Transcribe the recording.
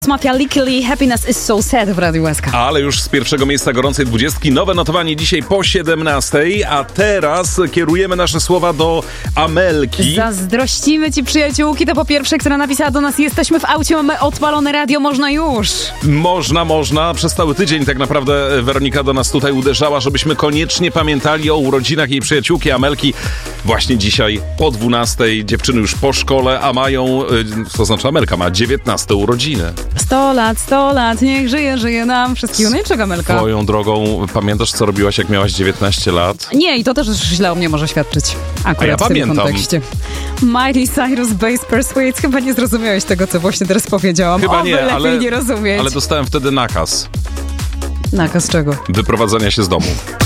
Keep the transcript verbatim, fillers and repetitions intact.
Mafia Lickily, Happiness is so sad w Radiu S K. Ale już z pierwszego miejsca gorącej dwudziestki nowe notowanie dzisiaj po siedemnastej, a teraz kierujemy nasze słowa do Amelki. Zazdrościmy ci, przyjaciółki, to po pierwsze, która napisała do nas: jesteśmy w aucie, mamy odpalone radio, można już. Można, można. Przez cały tydzień tak naprawdę Weronika do nas tutaj uderzała, żebyśmy koniecznie pamiętali o urodzinach jej przyjaciółki Amelki. Właśnie dzisiaj po dwunastej, dziewczyny już po szkole, a mają, to znaczy Amelka ma dziewiętnaste urodziny. Sto lat, sto lat, niech żyje, żyje nam wszystkiego. No i czego, Amelka? Swoją drogą, pamiętasz, co robiłaś, jak miałaś dziewiętnaście lat? Nie, i to też źle o mnie może świadczyć. Akurat a ja w tym pamiętam. kontekście. Miley Cyrus, Bass Persuades. Chyba nie zrozumiałeś tego, co właśnie teraz powiedziałam. Chyba o, nie, lepiej ale, nie rozumieć. ale dostałem wtedy nakaz Nakaz czego? wyprowadzenia się z domu.